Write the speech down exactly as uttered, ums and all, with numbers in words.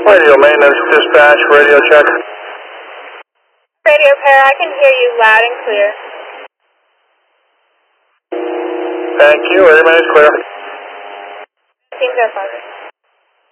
Radio maintenance dispatch, radio check. Radio pair, I can hear you loud and clear. Thank you, radio maintenance clear. Seems so far.